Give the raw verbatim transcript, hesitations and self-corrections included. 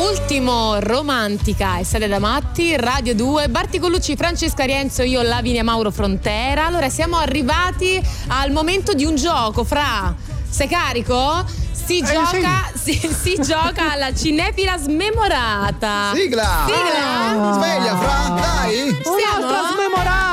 Ultimo Romantica e Sede da Matti, Radio due, Barti Colucci, Francesca Rienzo, io Lavinia Mauro Frontera. Allora siamo arrivati al momento di un gioco. Fra, sei carico? Si eh, gioca si, si gioca alla cinefila smemorata. Sigla! Sigla! Sveglia, Fra, dai! Siamo? Un'altra smemorata!